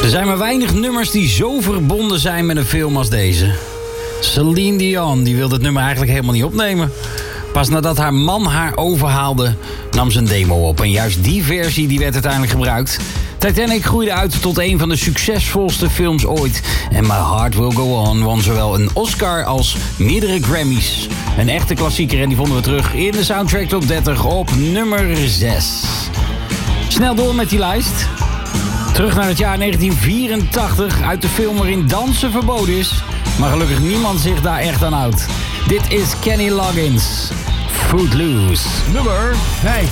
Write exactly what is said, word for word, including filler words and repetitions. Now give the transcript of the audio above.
Er zijn maar weinig nummers die zo verbonden zijn met een film als deze. Celine Dion die wilde het nummer eigenlijk helemaal niet opnemen. Pas nadat haar man haar overhaalde, nam ze een demo op. En juist die versie die werd uiteindelijk gebruikt. Titanic groeide uit tot een van de succesvolste films ooit. En My Heart Will Go On won zowel een Oscar als meerdere Grammys. Een echte klassieker en die vonden we terug in de Soundtrack Top dertig op nummer zes. Snel door met die lijst. Terug naar het jaar negentien vierentachtig uit de film waarin dansen verboden is. Maar gelukkig niemand zich daar echt aan houdt. Dit is Kenny Loggins, Footloose. Nummer vijf.